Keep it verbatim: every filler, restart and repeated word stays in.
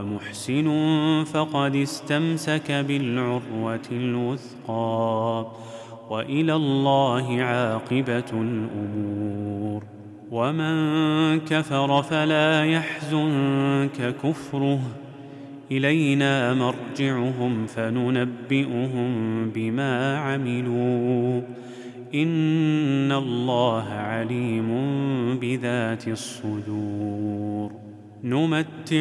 ومحسن فقد استمسك بالعروة الوثقى، وإلى الله عاقبة الأمور. ومن كفر فلا يحزنك كفره، إلينا مرجعهم فننبئهم بما عملوا، إن الله عليم بذات الصدور. نمتع